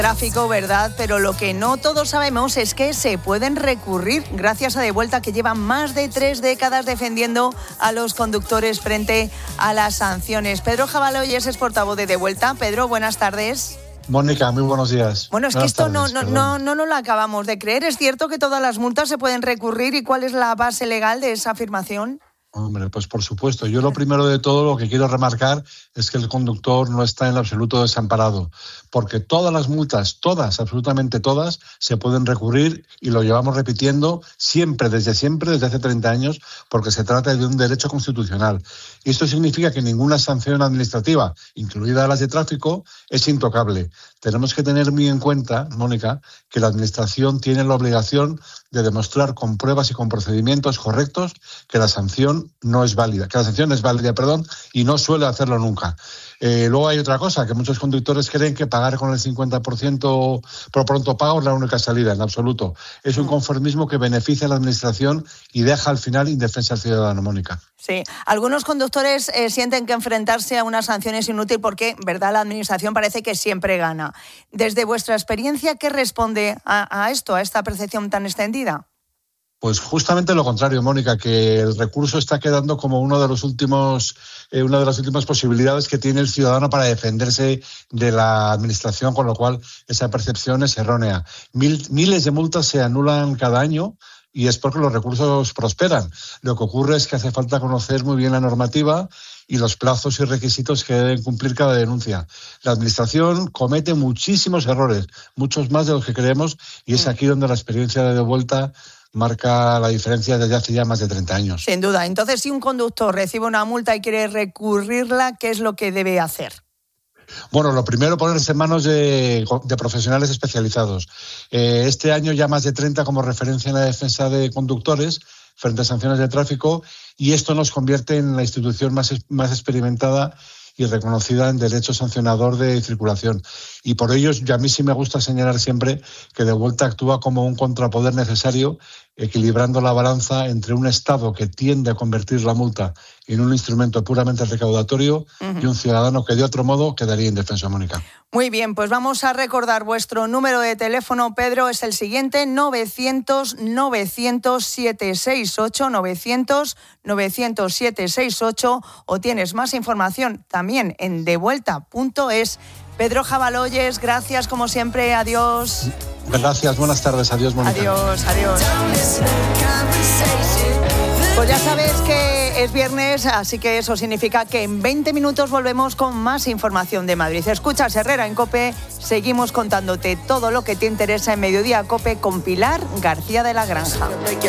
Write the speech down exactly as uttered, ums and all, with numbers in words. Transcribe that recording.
Tráfico, ¿verdad? Pero lo que no todos sabemos es que se pueden recurrir gracias a Devuelta, que lleva más de tres décadas defendiendo a los conductores frente a las sanciones. Pedro Jabaloyes es portavoz de Devuelta. Pedro, buenas tardes. Mónica, muy buenos días. Bueno, es buenas que esto tardes, no, no, no, no nos lo acabamos de creer. ¿Es cierto que todas las multas se pueden recurrir y cuál es la base legal de esa afirmación? Hombre, pues por supuesto. Yo lo primero de todo lo que quiero remarcar es que el conductor no está en absoluto desamparado, porque todas las multas, todas, absolutamente todas, se pueden recurrir y lo llevamos repitiendo siempre, desde siempre, desde hace treinta años, porque se trata de un derecho constitucional. Y esto significa que ninguna sanción administrativa, incluidas las de tráfico, es intocable. Tenemos que tener muy en cuenta, Mónica, que la Administración tiene la obligación de demostrar con pruebas y con procedimientos correctos que la sanción no es válida, que la sanción es válida, perdón, y no suele hacerlo nunca. Eh, luego hay otra cosa, que muchos conductores creen que pagar con el cincuenta por ciento por pronto pago es la única salida, en absoluto. Es un conformismo que beneficia a la Administración y deja al final indefensa al ciudadano, Mónica. Sí, algunos conductores eh, sienten que enfrentarse a una sanción es inútil porque, verdad, la Administración parece que siempre gana. Desde vuestra experiencia, ¿qué responde a, a esto, a esta percepción tan extendida? Pues justamente lo contrario, Mónica, que el recurso está quedando como uno de los últimos, eh, una de las últimas posibilidades que tiene el ciudadano para defenderse de la Administración, con lo cual esa percepción es errónea. Mil, miles de multas se anulan cada año y es porque los recursos prosperan. Lo que ocurre es que hace falta conocer muy bien la normativa y los plazos y requisitos que deben cumplir cada denuncia. La Administración comete muchísimos errores, muchos más de los que creemos, y es aquí donde la experiencia de Devuelta marca la diferencia desde hace ya más de treinta años. Sin duda. Entonces, si un conductor recibe una multa y quiere recurrirla, ¿qué es lo que debe hacer? Bueno, lo primero, ponerse en manos de, de profesionales especializados. Eh, este año ya más de treinta como referencia en la defensa de conductores frente a sanciones de tráfico, y esto nos convierte en la institución más, más experimentada y reconocida en derecho sancionador de circulación. Y por ello, yo, a mí sí me gusta señalar siempre que Devuelta actúa como un contrapoder necesario, equilibrando la balanza entre un Estado que tiende a convertir la multa en un instrumento puramente recaudatorio uh-huh. y un ciudadano que de otro modo quedaría indefenso, Mónica. Muy bien, pues vamos a recordar vuestro número de teléfono, Pedro, es el siguiente, novecientos novecientos setecientos sesenta y ocho, novecientos novecientos setecientos sesenta y ocho, o tienes más información también en devuelta punto es. Pedro Jabaloyes, gracias como siempre, adiós. Gracias, buenas tardes, adiós, Mónica. Adiós, adiós. Pues ya sabes que es viernes, así que eso significa que en veinte minutos volvemos con más información de Madrid. Escuchas Herrera en COPE, seguimos contándote todo lo que te interesa en Mediodía COPE con Pilar García de la Granja.